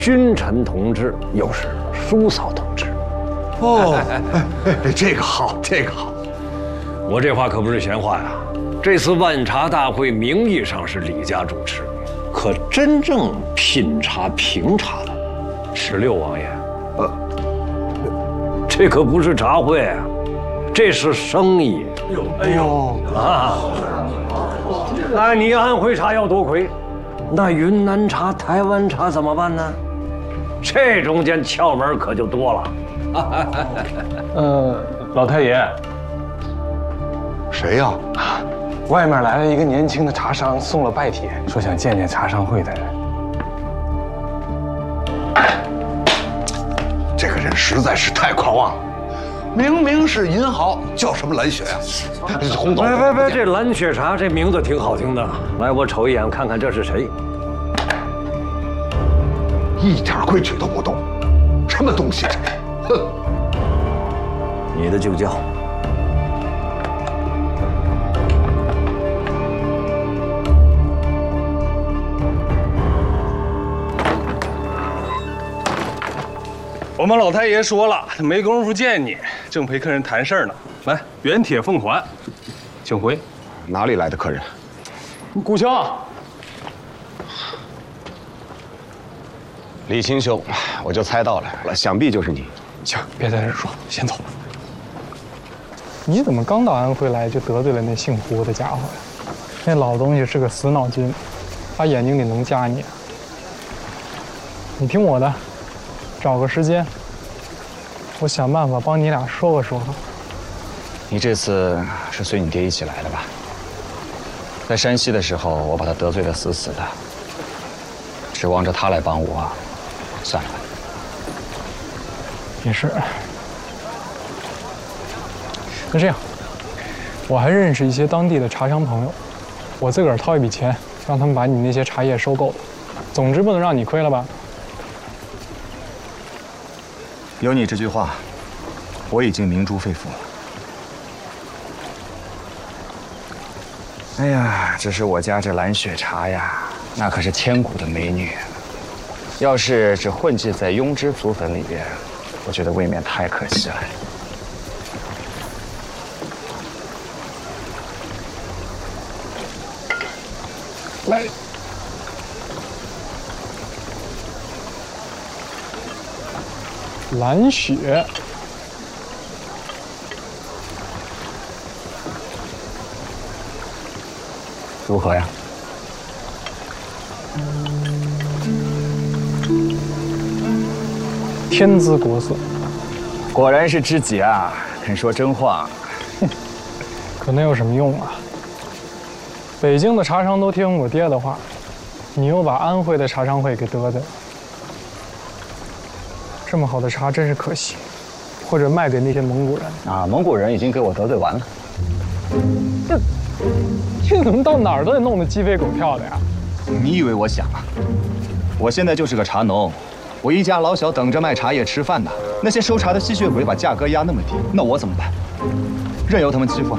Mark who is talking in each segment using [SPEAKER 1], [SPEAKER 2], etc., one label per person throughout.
[SPEAKER 1] 君臣同治，又是叔嫂同治。
[SPEAKER 2] 哦，这个好，这个好。
[SPEAKER 1] 我这话可不是闲话呀。这次万茶大会名义上是李家主持，可真正品茶评茶的是六王爷。这可不是茶会啊，这是生意。
[SPEAKER 2] 哎呦
[SPEAKER 1] 啊！那你安徽茶要多亏，那云南茶、台湾茶怎么办呢？这中间窍门可就多了。
[SPEAKER 3] 老太爷，
[SPEAKER 2] 谁呀？
[SPEAKER 3] 外面来了一个年轻的茶商，送了拜帖，说想见见茶商会的人。
[SPEAKER 2] 这个人实在是太狂妄了，明明是银豪，叫什么蓝雪呀？红豆。
[SPEAKER 1] 别，这蓝雪茶这名字挺好听的。来，我瞅一眼，看看这是谁。
[SPEAKER 2] 一点规矩都不懂，什么东西这？哼！
[SPEAKER 1] 你的就叫。
[SPEAKER 3] 我们老太爷说了，他没工夫见你，正陪客人谈事儿呢。来，原帖奉还，请回。
[SPEAKER 2] 哪里来的客人？
[SPEAKER 3] 顾兄，
[SPEAKER 4] 李清兄，我就猜到了，想必就是你。
[SPEAKER 3] 行，别在这说，先走吧。你怎么刚到安徽来就得罪了那姓胡的家伙呀？那老东西是个死脑筋，他眼睛里能夹你啊。你听我的，找个时间，我想办法帮你俩说和。
[SPEAKER 4] 你这次是随你爹一起来的吧？在山西的时候，我把他得罪得死死的，指望着他来帮我，算了吧。
[SPEAKER 3] 也是。那这样，我还认识一些当地的茶商朋友，我自个儿掏一笔钱，让他们把你那些茶叶收购了。总之不能让你亏了吧？
[SPEAKER 4] 有你这句话，我已经明珠肺腑了。哎呀，只是我家这蓝雪茶呀，那可是千古的美女，要是只混迹在庸脂俗粉里边，我觉得未免太可惜了。
[SPEAKER 3] 来，蓝雪，
[SPEAKER 4] 如何呀？
[SPEAKER 3] 天姿国色，
[SPEAKER 4] 果然是知己啊，肯说真话。
[SPEAKER 3] 可能有什么用啊？北京的茶商都听我爹的话，你又把安徽的茶商会给得罪了。这么好的茶真是可惜，或者卖给那些蒙古人
[SPEAKER 4] 啊！蒙古人已经给我得罪完了。
[SPEAKER 3] 这怎么到哪儿都得弄得鸡飞狗跳的呀？
[SPEAKER 4] 你以为我想啊？我现在就是个茶农，我一家老小等着卖茶叶吃饭的。那些收茶的吸血鬼把价格压那么低，那我怎么办？任由他们欺负？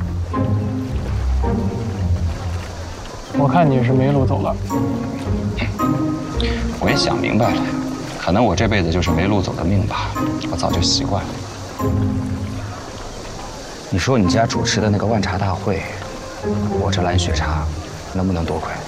[SPEAKER 3] 我看你是没路走了。
[SPEAKER 4] 我也想明白了，可能我这辈子就是没路走的命吧，我早就习惯了。你说你家主持的那个万茶大会，我这蓝雪茶能不能多亏？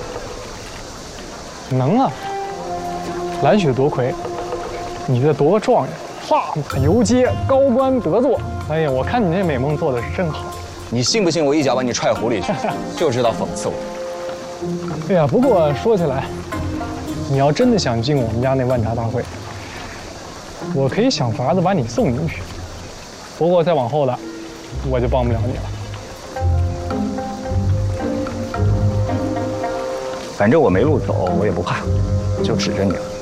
[SPEAKER 3] 能啊，蓝雪夺魁，你这多状元，驸马游街，高官得坐。哎呀，我看你这美梦做的是真好。
[SPEAKER 4] 你信不信我一脚把你踹湖里去？就知道讽刺我。
[SPEAKER 3] 对呀，不过说起来，你要真的想进我们家那万茶大会，我可以想法子把你送进去。不过再往后的，我就帮不了你了。
[SPEAKER 4] 反正我没路走，我也不怕，就指着你了。